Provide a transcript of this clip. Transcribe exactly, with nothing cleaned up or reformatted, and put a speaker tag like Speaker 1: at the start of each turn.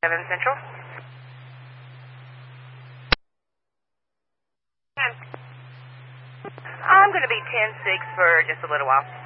Speaker 1: seven Central. I'm going to be ten six for just a little while.